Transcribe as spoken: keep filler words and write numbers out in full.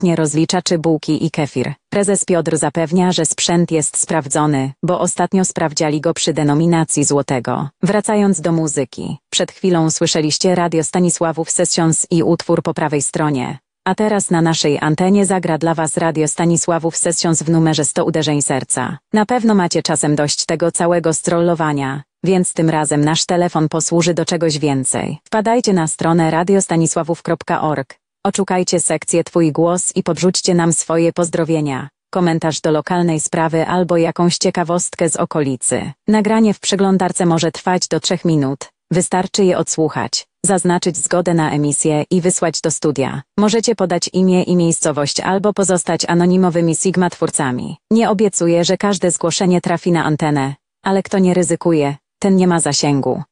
ostatnie rozliczaczy bułki i kefir. Prezes Piotr zapewnia, że sprzęt jest sprawdzony, bo ostatnio sprawdziali go przy denominacji złotego. Wracając do muzyki. Przed chwilą słyszeliście Radio Stanisławów Sessions i utwór po prawej stronie. A teraz na naszej antenie zagra dla Was Radio Stanisławów Sessions w numerze sto uderzeń serca. Na pewno macie czasem dość tego całego strollowania, więc tym razem nasz telefon posłuży do czegoś więcej. Wpadajcie na stronę radiostanisławów kropka org, oszukajcie sekcję Twój głos i podrzućcie nam swoje pozdrowienia, komentarz do lokalnej sprawy albo jakąś ciekawostkę z okolicy. Nagranie w przeglądarce może trwać do trzech minut. Wystarczy je odsłuchać, zaznaczyć zgodę na emisję i wysłać do studia. Możecie podać imię i miejscowość albo pozostać anonimowymi Sigma twórcami. Nie obiecuję, że każde zgłoszenie trafi na antenę, ale kto nie ryzykuje, ten nie ma zasięgu.